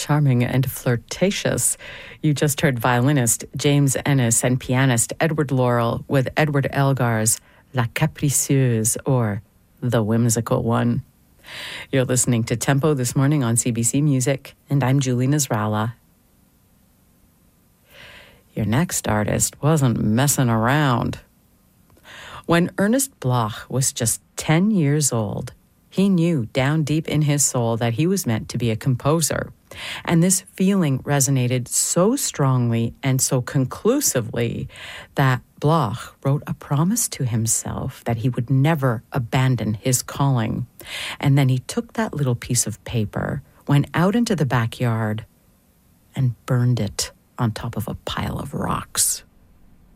charming and flirtatious. You just heard violinist James Ennis and pianist Edward Laurel with Edward Elgar's La Capricieuse, or The Whimsical One. You're listening to Tempo this morning on CBC Music, and I'm Julie Nasrallah. Your next artist wasn't messing around. When Ernest Bloch was just 10 years old, he knew down deep in his soul that he was meant to be a composer. And this feeling resonated so strongly and so conclusively that Bloch wrote a promise to himself that he would never abandon his calling. And then he took that little piece of paper, went out into the backyard, and burned it on top of a pile of rocks.